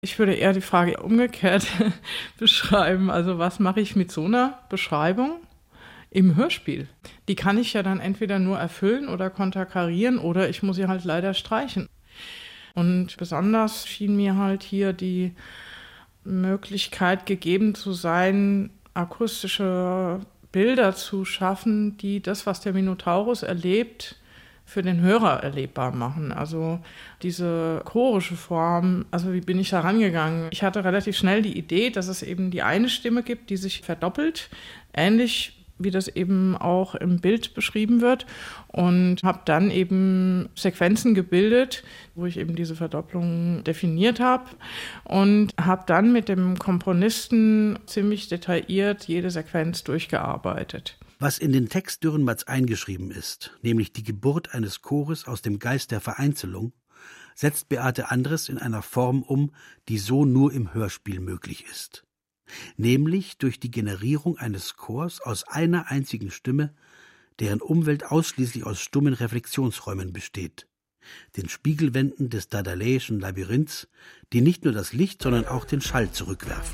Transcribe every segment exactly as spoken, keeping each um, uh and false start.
Ich würde eher die Frage umgekehrt beschreiben. Also was mache ich mit so einer Beschreibung im Hörspiel? Die kann ich ja dann entweder nur erfüllen oder konterkarieren oder ich muss sie halt leider streichen. Und besonders schien mir halt hier die Möglichkeit gegeben zu sein, akustische Bilder zu schaffen, die das, was der Minotaurus erlebt, für den Hörer erlebbar machen. Also diese chorische Form, also wie bin ich da rangegangen? Ich hatte relativ schnell die Idee, dass es eben die eine Stimme gibt, die sich verdoppelt, ähnlich wie das eben auch im Bild beschrieben wird, und habe dann eben Sequenzen gebildet, wo ich eben diese Verdopplung definiert habe und habe dann mit dem Komponisten ziemlich detailliert jede Sequenz durchgearbeitet. Was in den Text Dürrenmatts eingeschrieben ist, nämlich die Geburt eines Chores aus dem Geist der Vereinzelung, setzt Beate Andres in einer Form um, die so nur im Hörspiel möglich ist. Nämlich durch die Generierung eines Chors aus einer einzigen Stimme, deren Umwelt ausschließlich aus stummen Reflexionsräumen besteht, den Spiegelwänden des Daedaleinischen Labyrinths, die nicht nur das Licht, sondern auch den Schall zurückwerfen.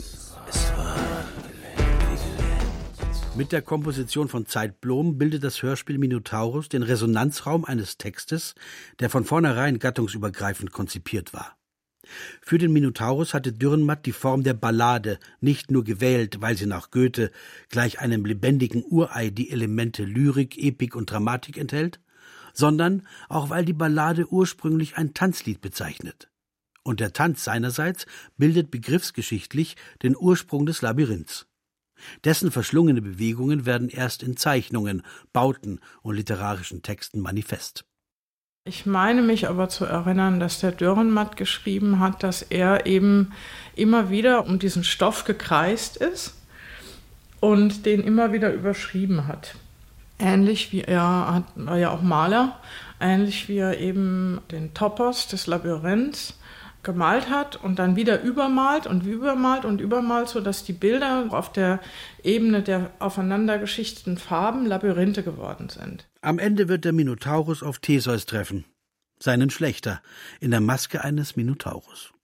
Mit der Komposition von Zeitblom bildet das Hörspiel Minotaurus den Resonanzraum eines Textes, der von vornherein gattungsübergreifend konzipiert war. Für den Minotaurus hatte Dürrenmatt die Form der Ballade nicht nur gewählt, weil sie nach Goethe gleich einem lebendigen Urei die Elemente Lyrik, Epik und Dramatik enthält, sondern auch weil die Ballade ursprünglich ein Tanzlied bezeichnet. Und der Tanz seinerseits bildet begriffsgeschichtlich den Ursprung des Labyrinths. Dessen verschlungene Bewegungen werden erst in Zeichnungen, Bauten und literarischen Texten manifest. Ich meine mich aber zu erinnern, dass der Dürrenmatt geschrieben hat, dass er eben immer wieder um diesen Stoff gekreist ist und den immer wieder überschrieben hat. Ähnlich wie er, hat, war ja auch Maler, ähnlich wie er eben den Topos des Labyrinths gemalt hat und dann wieder übermalt und übermalt und übermalt, sodass die Bilder auf der Ebene der aufeinander geschichteten Farben Labyrinthe geworden sind. Am Ende wird der Minotaurus auf Theseus treffen, seinen Schlächter, in der Maske eines Minotaurus.